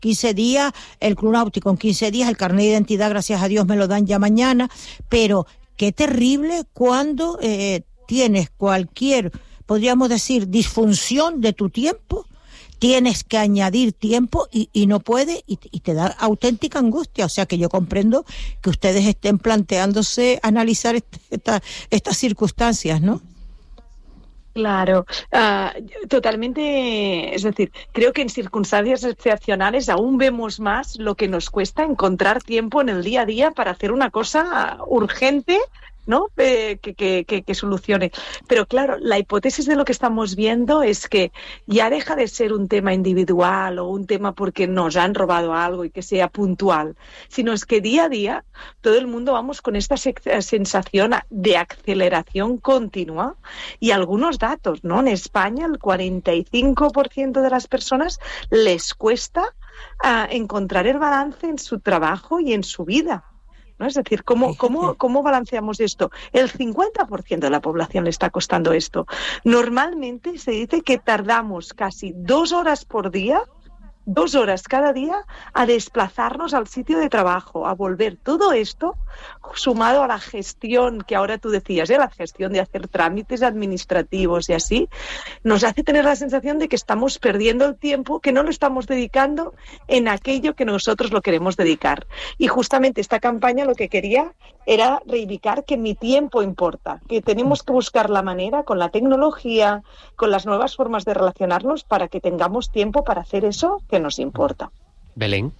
15 días el Club Náutico, en 15 días el carnet de identidad, gracias a Dios me lo dan ya mañana, pero qué terrible cuando tienes cualquier, podríamos decir, disfunción de tu tiempo, tienes que añadir tiempo y no puedes, y te da auténtica angustia. O sea que yo comprendo que ustedes estén planteándose analizar estas circunstancias, ¿no? Claro, totalmente. Es decir, creo que en circunstancias excepcionales aún vemos más lo que nos cuesta encontrar tiempo en el día a día para hacer una cosa urgente, ¿no? Que solucione. Pero claro, la hipótesis de lo que estamos viendo es que ya deja de ser un tema individual o un tema porque nos han robado algo y que sea puntual, sino es que día a día todo el mundo vamos con esta sensación de aceleración continua y algunos datos, ¿no? En España el 45% de las personas les cuesta encontrar el balance en su trabajo y en su vida, ¿no? Es decir, ¿cómo balanceamos esto? El 50% de la población le está costando esto. Normalmente se dice que tardamos casi 2 horas por día, 2 horas cada día, a desplazarnos al sitio de trabajo, a volver. Todo esto, sumado a la gestión que ahora tú decías, la gestión de hacer trámites administrativos y así, nos hace tener la sensación de que estamos perdiendo el tiempo, que no lo estamos dedicando en aquello que nosotros lo queremos dedicar. Y justamente esta campaña lo que quería era reivindicar que mi tiempo importa, que tenemos que buscar la manera con la tecnología, con las nuevas formas de relacionarnos para que tengamos tiempo para hacer eso que nos importa. Belén.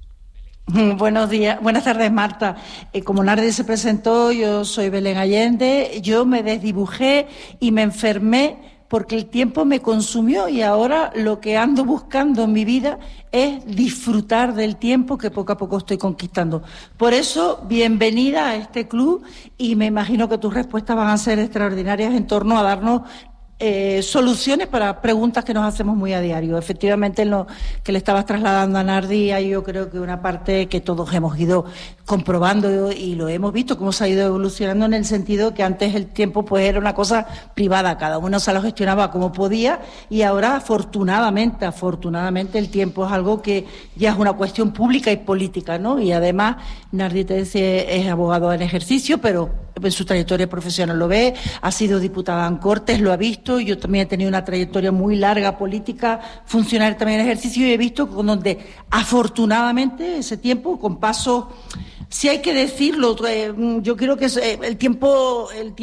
Buenos días, buenas tardes, Marta. Como Nardi se presentó, yo soy Belén Allende. Yo me desdibujé y me enfermé porque el tiempo me consumió y ahora lo que ando buscando en mi vida es disfrutar del tiempo que poco a poco estoy conquistando. Por eso, bienvenida a este club y me imagino que tus respuestas van a ser extraordinarias en torno a darnos soluciones para preguntas que nos hacemos muy a diario. Efectivamente, en lo que le estabas trasladando a Nardi, hay yo creo que una parte que todos hemos ido comprobando y lo hemos visto, cómo se ha ido evolucionando en el sentido que antes el tiempo pues era una cosa privada, cada uno se lo gestionaba como podía y ahora afortunadamente el tiempo es algo que ya es una cuestión pública y política, ¿no? Y además, Nardi te decía, es abogado en ejercicio, pero en su trayectoria profesional lo ve, ha sido diputada en Cortes, lo ha visto, yo también he tenido una trayectoria muy larga política, funcionaria también en ejercicio y he visto con donde afortunadamente ese tiempo con pasos, si hay que decirlo, yo creo que el tiempo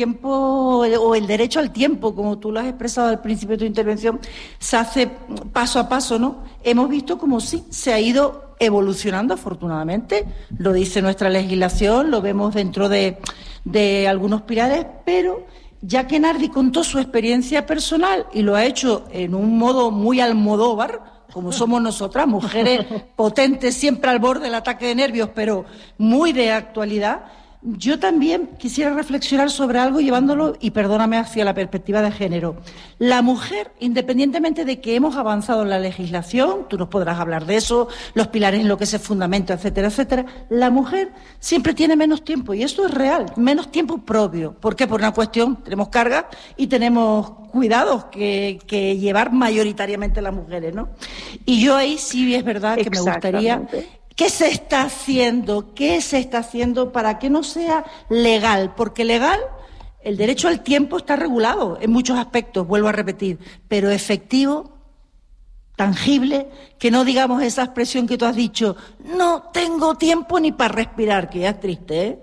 o el derecho al tiempo, como tú lo has expresado al principio de tu intervención, se hace paso a paso, ¿no? Hemos visto como sí, se ha ido evolucionando afortunadamente, lo dice nuestra legislación, lo vemos dentro de algunos pilares, pero ya que Nardi contó su experiencia personal y lo ha hecho en un modo muy Almodóvar, como somos nosotras, mujeres potentes, siempre al borde del ataque de nervios, pero muy de actualidad, yo también quisiera reflexionar sobre algo llevándolo, y perdóname, hacia la perspectiva de género. La mujer, independientemente de que hemos avanzado en la legislación, tú nos podrás hablar de eso, los pilares en lo que se fundamenta, etcétera, etcétera, la mujer siempre tiene menos tiempo, y esto es real, menos tiempo propio. ¿Por qué? Por una cuestión, tenemos cargas y tenemos cuidados que llevar mayoritariamente las mujeres, ¿no? Y yo ahí sí es verdad que me gustaría... ¿Qué se está haciendo? ¿Qué se está haciendo para que no sea legal? Porque legal, el derecho al tiempo está regulado en muchos aspectos, vuelvo a repetir, pero efectivo, tangible, que no digamos esa expresión que tú has dicho, no tengo tiempo ni para respirar, que ya es triste, ¿eh?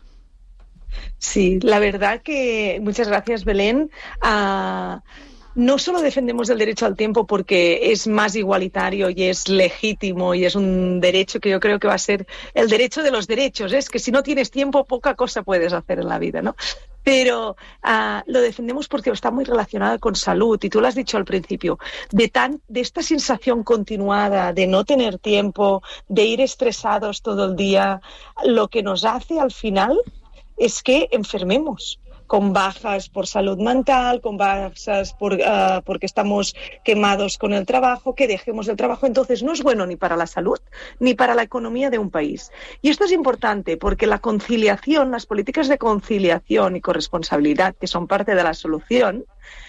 Sí, la verdad que, muchas gracias, Belén. No solo defendemos el derecho al tiempo porque es más igualitario y es legítimo y es un derecho que yo creo que va a ser el derecho de los derechos. Es que si no tienes tiempo, poca cosa puedes hacer en la vida, ¿no? Pero lo defendemos porque está muy relacionado con salud, y tú lo has dicho al principio, de esta sensación continuada de no tener tiempo, de ir estresados todo el día, lo que nos hace al final es que enfermemos, con bajas por salud mental, con bajas porque estamos quemados con el trabajo, que dejemos el trabajo. Entonces no es bueno ni para la salud ni para la economía de un país. Y esto es importante porque la conciliación, las políticas de conciliación y corresponsabilidad, que son parte de la solución,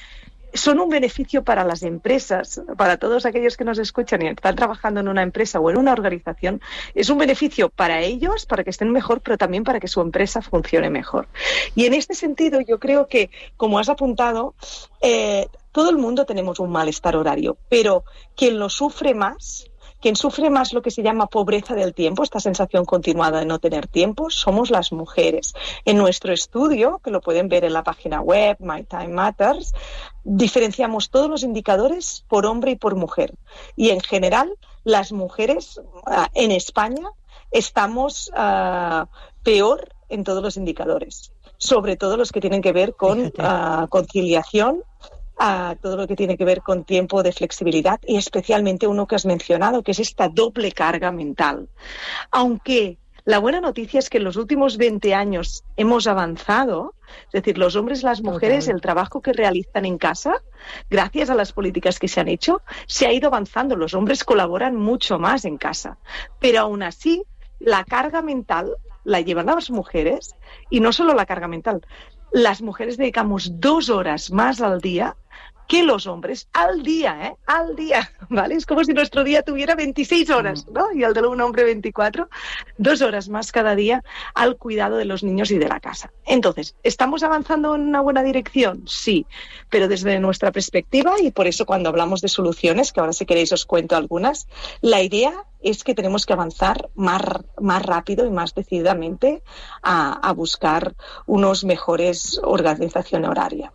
son un beneficio para las empresas, para todos aquellos que nos escuchan y están trabajando en una empresa o en una organización. Es un beneficio para ellos, para que estén mejor, pero también para que su empresa funcione mejor. Y en este sentido, yo creo que, como has apuntado, todo el mundo tenemos un malestar horario, pero quien sufre más lo que se llama pobreza del tiempo, esta sensación continuada de no tener tiempo, somos las mujeres. En nuestro estudio, que lo pueden ver en la página web, My Time Matters, diferenciamos todos los indicadores por hombre y por mujer. Y en general, las mujeres en España estamos peor en todos los indicadores, sobre todo los que tienen que ver con conciliación, a todo lo que tiene que ver con tiempo de flexibilidad y especialmente uno que has mencionado, que es esta doble carga mental. Aunque la buena noticia es que en los últimos 20 años hemos avanzado, es decir, los hombres y las mujeres, el trabajo que realizan en casa, gracias a las políticas que se han hecho, se ha ido avanzando. Los hombres colaboran mucho más en casa, pero aún así la carga mental la llevan las mujeres, y no solo la carga mental. Las mujeres dedicamos 2 horas más al día que los hombres, al día, ¿vale? Es como si nuestro día tuviera 26 horas, ¿no? Y el de un hombre 24, 2 horas más cada día al cuidado de los niños y de la casa. Entonces, ¿estamos avanzando en una buena dirección? Sí, pero desde nuestra perspectiva, y por eso cuando hablamos de soluciones, que ahora si queréis os cuento algunas, la idea es que tenemos que avanzar más rápido y más decididamente a buscar unos mejores organización horaria.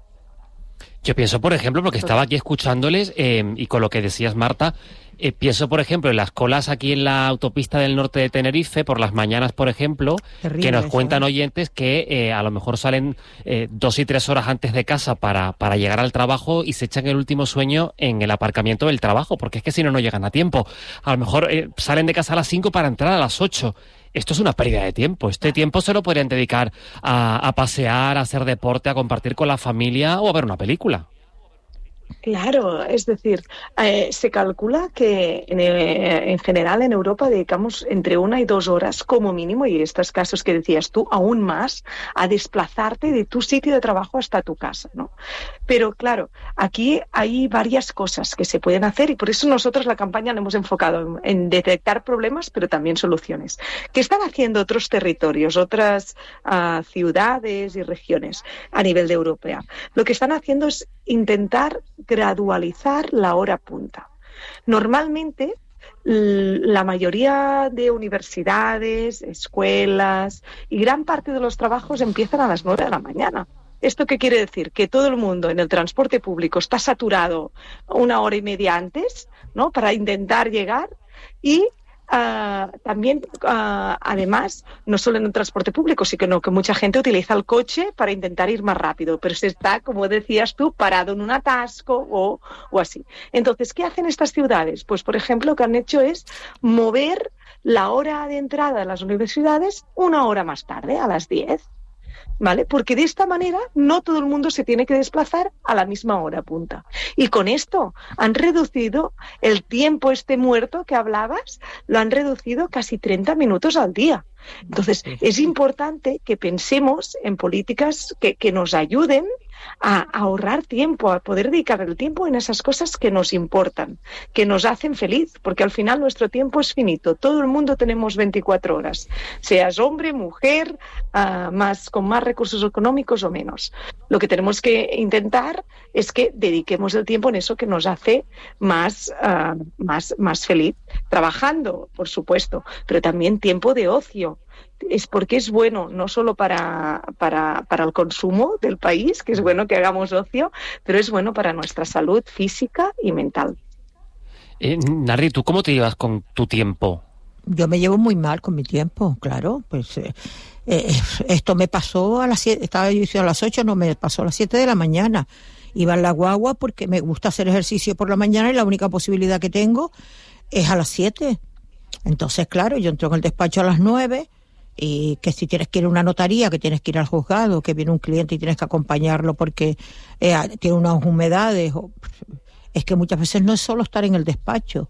Yo pienso, por ejemplo, porque estaba aquí escuchándoles y con lo que decías, Marta, pienso, por ejemplo, en las colas aquí en la autopista del norte de Tenerife, por las mañanas, por ejemplo, terrible, que nos cuentan oyentes que a lo mejor salen 2 y 3 horas antes de casa para llegar al trabajo y se echan el último sueño en el aparcamiento del trabajo, porque es que si no, no llegan a tiempo. A lo mejor salen de casa a las 5 para entrar a las 8. Esto es una pérdida de tiempo. Este tiempo se lo podrían dedicar a pasear, a hacer deporte, a compartir con la familia o a ver una película. Claro, es decir, se calcula que en general en Europa dedicamos entre 1 y 2 horas como mínimo, y estos casos que decías tú, aún más, a desplazarte de tu sitio de trabajo hasta tu casa, ¿no? Pero claro, aquí hay varias cosas que se pueden hacer y por eso nosotros la campaña la hemos enfocado en detectar problemas, pero también soluciones. ¿Qué están haciendo otros territorios, otras ciudades y regiones a nivel de Europa? Lo que están haciendo es intentar gradualizar la hora punta. Normalmente, la mayoría de universidades, escuelas y gran parte de los trabajos empiezan a las 9 de la mañana. ¿Esto qué quiere decir? Que todo el mundo en el transporte público está saturado 1 hora y media antes, ¿no? Para intentar llegar y también, además, no solo en el transporte público, sino que mucha gente utiliza el coche para intentar ir más rápido, pero se está, como decías tú, parado en un atasco o así. Entonces, ¿qué hacen estas ciudades? Pues, por ejemplo, lo que han hecho es mover la hora de entrada a las universidades 1 hora más tarde, a las 10. ¿Vale? Porque de esta manera no todo el mundo se tiene que desplazar a la misma hora punta. Y con esto han reducido el tiempo muerto que hablabas, lo han reducido casi 30 minutos al día. Entonces, es importante que pensemos en políticas que nos ayuden a ahorrar tiempo, a poder dedicar el tiempo en esas cosas que nos importan, que nos hacen feliz, porque al final nuestro tiempo es finito. Todo el mundo tenemos 24 horas, seas hombre, mujer, con más recursos económicos o menos. Lo que tenemos que intentar es que dediquemos el tiempo en eso que nos hace más feliz, trabajando, por supuesto, pero también tiempo de ocio. Es porque es bueno no solo para el consumo del país, que es bueno que hagamos ocio, pero es bueno para nuestra salud física y mental. Narri, ¿tú cómo te llevas con tu tiempo? Yo me llevo muy mal con mi tiempo, claro. Pues esto me pasó a las 7, estaba yo diciendo a las 8, no, me pasó a las 7 de la mañana. Iba en la guagua porque me gusta hacer ejercicio por la mañana y la única posibilidad que tengo es a las 7. Entonces, claro, yo entro en el despacho a las 9 y que si tienes que ir a una notaría, que tienes que ir al juzgado, que viene un cliente y tienes que acompañarlo porque tiene unas humedades. Es que muchas veces no es solo estar en el despacho.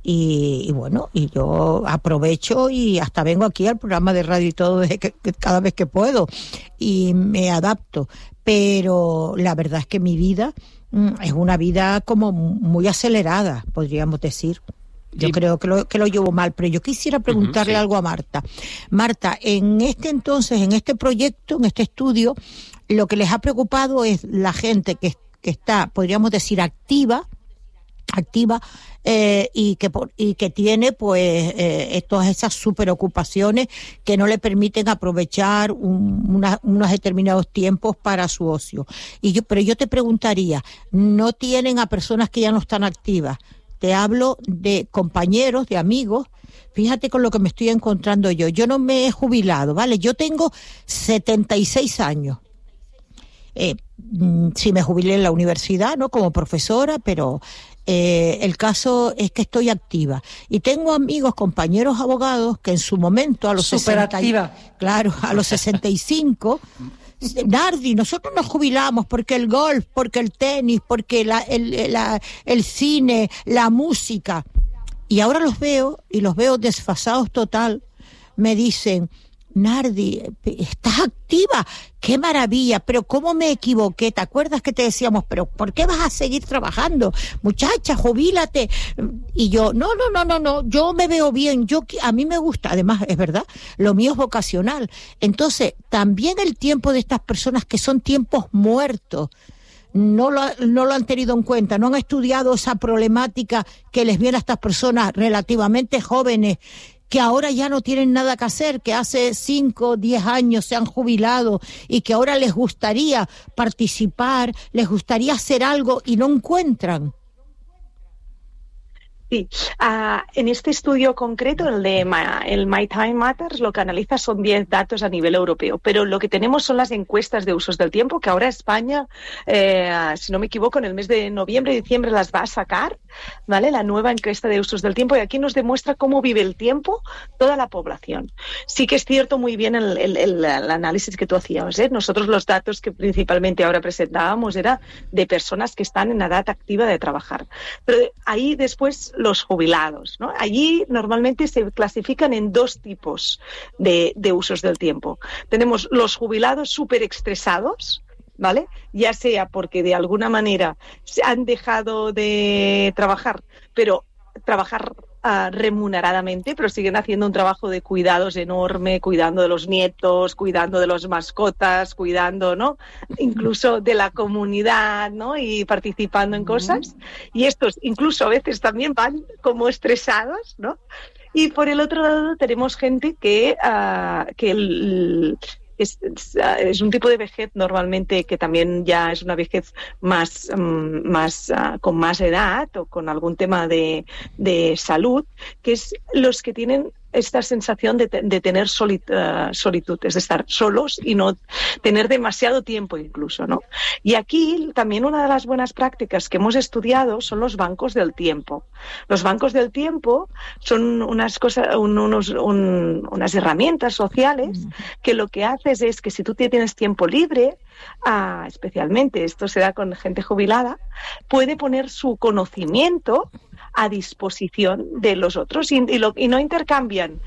Y bueno, y yo aprovecho y hasta vengo aquí al programa de radio y todo cada vez que puedo y me adapto. Pero la verdad es que mi vida es una vida como muy acelerada, podríamos decir. Yo creo que lo llevo mal, pero yo quisiera preguntarle algo a Marta. Marta, en este proyecto, en este estudio, lo que les ha preocupado es la gente que está, podríamos decir, activa, y que tiene pues todas esas superocupaciones que no le permiten aprovechar unos determinados tiempos para su ocio. Pero yo te preguntaría, ¿no tienen a personas que ya no están activas? Te hablo de compañeros, de amigos. Fíjate con lo que me estoy encontrando yo. Yo no me he jubilado, ¿vale? Yo tengo 76 años. Sí me jubilé en la universidad, ¿no? Como profesora, pero el caso es que estoy activa. Y tengo amigos, compañeros abogados, que en su momento, a los 65... Nardi, nosotros nos jubilamos porque el golf, porque el tenis, porque el cine, la música. Y ahora los veo desfasados total. Me dicen, Nardi, estás activa, qué maravilla, pero cómo me equivoqué. ¿Te acuerdas que te decíamos, pero por qué vas a seguir trabajando? Muchacha, jubílate. Y yo, no, yo me veo bien, a mí me gusta, además es verdad, lo mío es vocacional. Entonces, también el tiempo de estas personas que son tiempos muertos, no lo han tenido en cuenta, no han estudiado esa problemática que les viene a estas personas relativamente jóvenes, que ahora ya no tienen nada que hacer, que hace 5, 10 años se han jubilado y que ahora les gustaría participar, les gustaría hacer algo y no encuentran. Sí, en este estudio concreto, el My Time Matters, lo que analiza son 10 datos a nivel europeo, pero lo que tenemos son las encuestas de usos del tiempo, que ahora España, si no me equivoco, en el mes de noviembre y diciembre las va a sacar, ¿vale? La nueva encuesta de usos del tiempo, y aquí nos demuestra cómo vive el tiempo toda la población. Sí que es cierto muy bien el análisis que tú hacías, ¿eh? Nosotros los datos que principalmente ahora presentábamos era de personas que están en edad activa de trabajar, pero ahí después los jubilados, ¿no? Allí normalmente se clasifican en 2 tipos de usos del tiempo. Tenemos los jubilados súper estresados, ¿vale? Ya sea porque de alguna manera se han dejado de trabajar, pero trabajar remuneradamente, pero siguen haciendo un trabajo de cuidados enorme, cuidando de los nietos, cuidando de las mascotas, cuidando, ¿no? Incluso de la comunidad, ¿no? Y participando en cosas. Y estos incluso a veces también van como estresados, ¿no? Y por el otro lado tenemos gente que es un tipo de vejez normalmente que también ya es una vejez más con más edad o con algún tema de salud, que es los que tienen esta sensación de tener solitud, es de estar solos y no tener demasiado tiempo incluso, ¿no? Y aquí también una de las buenas prácticas que hemos estudiado son los bancos del tiempo. Los bancos del tiempo son unas herramientas sociales que lo que haces es que si tú tienes tiempo libre, especialmente esto se da con gente jubilada, puede poner su conocimiento a disposición de los otros y no intercambian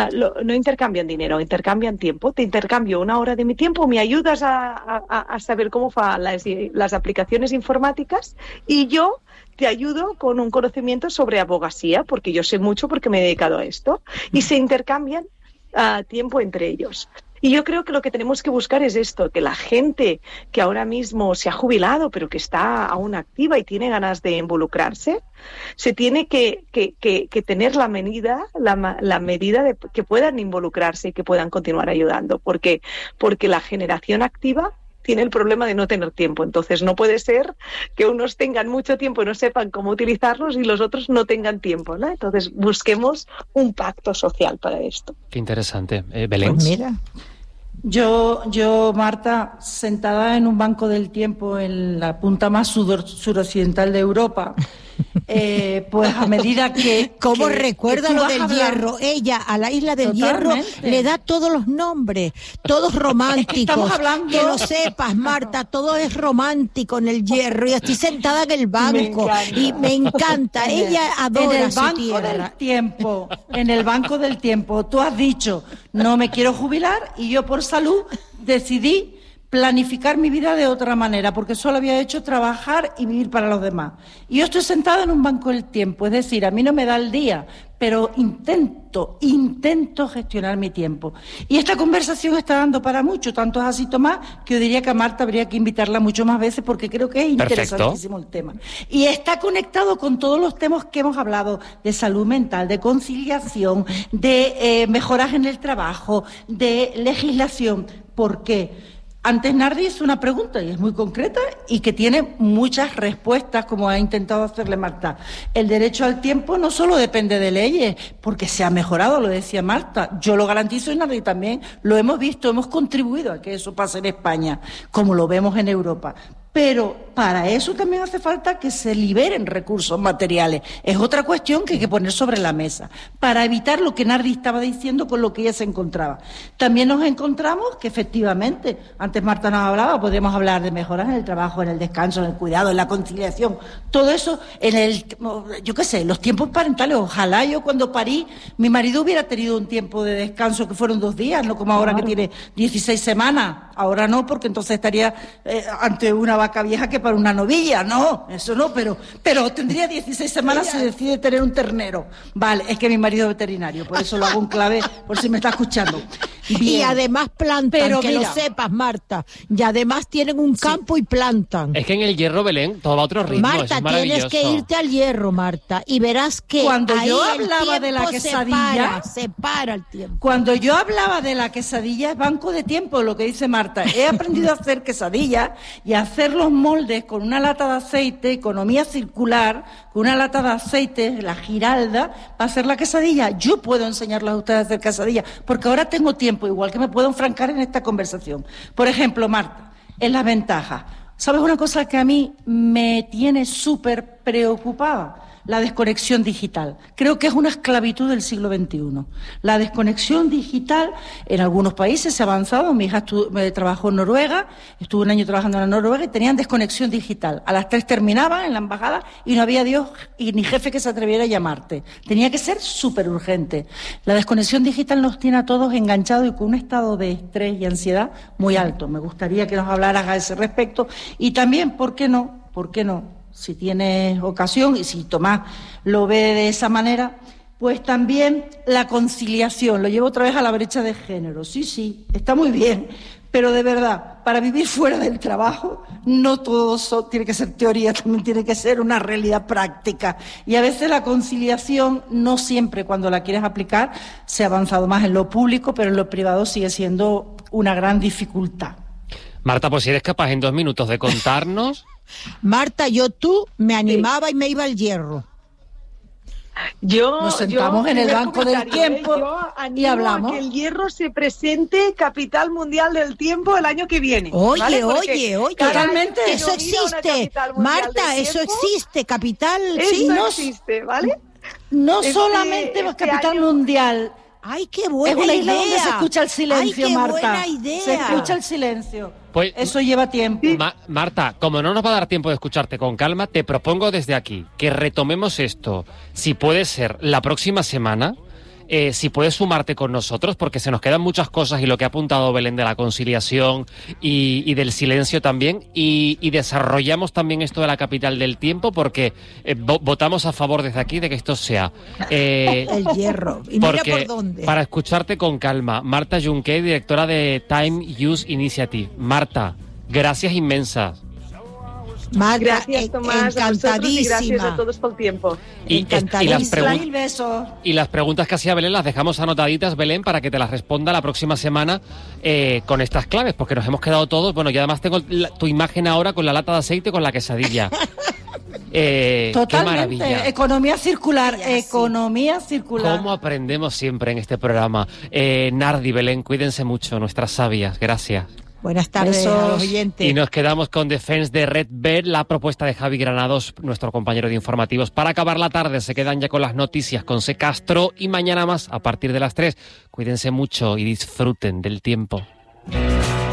dinero, intercambian tiempo. Te intercambio 1 hora de mi tiempo, me ayudas a saber cómo van las aplicaciones informáticas y yo te ayudo con un conocimiento sobre abogacía, porque yo sé mucho porque me he dedicado a esto, y se intercambian tiempo entre ellos. Y yo creo que lo que tenemos que buscar es esto, que la gente que ahora mismo se ha jubilado, pero que está aún activa y tiene ganas de involucrarse, se tiene que tener la medida de que puedan involucrarse y que puedan continuar ayudando, porque la generación activa tiene el problema de no tener tiempo. Entonces no puede ser que unos tengan mucho tiempo y no sepan cómo utilizarlos y los otros no tengan tiempo, ¿no? Entonces busquemos un pacto social para esto. Qué interesante. Belén. Pues mira. Yo, Marta, sentada en un banco del tiempo en la punta más suroccidental de Europa, pues a medida que... ¿Cómo recuerda lo del hierro? Ella a la isla del hierro le da todos los nombres, todos románticos. Estamos hablando... Que lo sepas, Marta, todo es romántico en el hierro y estoy sentada en el banco y me encanta. Ella adora su tierra. En el banco del tiempo, tú has dicho, no me quiero jubilar y yo por salud decidí planificar mi vida de otra manera, porque solo había hecho trabajar y vivir para los demás. Y yo estoy sentada en un banco del tiempo, es decir, a mí no me da el día, pero intento gestionar mi tiempo. Y esta conversación está dando para mucho, tanto es así, Tomás, que yo diría que a Marta habría que invitarla mucho más veces porque creo que es interesantísimo el tema. Y está conectado con todos los temas que hemos hablado, de salud mental, de conciliación, de mejoras en el trabajo, de legislación. ¿Por qué? Antes Nardi hizo una pregunta y es muy concreta y que tiene muchas respuestas, como ha intentado hacerle Marta. El derecho al tiempo no solo depende de leyes, porque se ha mejorado, lo decía Marta. Yo lo garantizo y Nardi también. Lo hemos visto, hemos contribuido a que eso pase en España, como lo vemos en Europa. Pero para eso también hace falta que se liberen recursos materiales. Es otra cuestión que hay que poner sobre la mesa, para evitar lo que Nardi estaba diciendo con lo que ella se encontraba. También nos encontramos que efectivamente, antes Marta nos hablaba, podríamos hablar de mejoras en el trabajo, en el descanso, en el cuidado, en la conciliación, todo eso los tiempos parentales. Ojalá yo cuando parí, mi marido hubiera tenido un tiempo de descanso que fueron 2 días, no como ahora que tiene 16 semanas. Ahora no, porque entonces estaría ante una vaca vieja que para una novilla. No, eso no, pero tendría 16 semanas si decide tener un ternero. Vale, es que mi marido es veterinario, por eso lo hago en clave, por si me está escuchando. Bien. Y además plantan, pero que lo sepas, Marta. Y además tienen un campo y plantan. Es que en el Hierro, Belén, todo va a otro ritmo. Marta, es maravilloso. tienes que irte al Hierro, Marta, y verás que cuando ahí yo hablaba de la quesadilla, se para el tiempo. Cuando yo hablaba de la quesadilla, es banco de tiempo, lo que dice Marta. He aprendido a hacer quesadillas y a hacer los moldes con una lata de aceite, economía circular, con una lata de aceite, la Giralda, para hacer la quesadilla. Yo puedo enseñarles a ustedes a hacer quesadillas, porque ahora tengo tiempo, igual que me puedo enfrancar en esta conversación. Por ejemplo, Marta, en las ventajas. ¿Sabes una cosa que a mí me tiene súper preocupada? La desconexión digital. Creo que es una esclavitud del siglo XXI. La desconexión digital en algunos países se ha avanzado. Mi hija trabajó en Noruega, estuvo un año trabajando en Noruega y tenían desconexión digital. A las 3 terminaban en la embajada y no había Dios y ni jefe que se atreviera a llamarte. Tenía que ser súper urgente. La desconexión digital nos tiene a todos enganchados y con un estado de estrés y ansiedad muy alto. Me gustaría que nos hablaras a ese respecto. Y también, ¿por qué no? Si tienes ocasión y si Tomás lo ve de esa manera, pues también la conciliación. Lo llevo otra vez a la brecha de género. Sí, está muy bien, pero de verdad, para vivir fuera del trabajo, no todo eso tiene que ser teoría, también tiene que ser una realidad práctica. Y a veces la conciliación, no siempre cuando la quieres aplicar, se ha avanzado más en lo público, pero en lo privado sigue siendo una gran dificultad. Marta, pues si eres capaz en 2 minutos de contarnos... Marta, tú me animaba y me iba al Hierro. Nos sentamos en el banco del tiempo y hablamos. A que el Hierro se presente capital mundial del tiempo el año que viene. Oye, totalmente. Eso existe, Marta, eso existe, capital. Eso existe, ¿vale? No solamente capital mundial. ¡Ay, qué buena idea! Es una isla donde se escucha el silencio, ¡Ay, qué Marta. buena idea! Se escucha el silencio. Pues, eso lleva tiempo. Marta, como no nos va a dar tiempo de escucharte con calma, te propongo desde aquí que retomemos esto, si puede ser, la próxima semana. Si puedes sumarte con nosotros, porque se nos quedan muchas cosas y lo que ha apuntado Belén de la conciliación y del silencio también, y desarrollamos también esto de la capital del tiempo, porque votamos a favor desde aquí de que esto sea el Hierro. Y mira por dónde. Para escucharte con calma, Marta Junqué, directora de Time Use Initiative. Marta, gracias inmensas. Marta, gracias, Tomás, encantadísima. Y gracias a todos por el tiempo. Y las preguntas que hacía Belén las dejamos anotaditas, Belén, para que te las responda la próxima semana con estas claves, porque nos hemos quedado todos. Bueno, y además tengo tu imagen ahora con la lata de aceite con la quesadilla. Totalmente. Qué maravilla. Economía circular. ¿Cómo aprendemos siempre en este programa? Nardi, Belén, cuídense mucho, nuestras sabias. Gracias. Buenas tardes a los oyentes. Y nos quedamos con Defense de Red Bed, la propuesta de Javi Granados, nuestro compañero de informativos. Para acabar la tarde se quedan ya con las noticias con C. Castro y mañana más a partir de las 3. Cuídense mucho y disfruten del tiempo.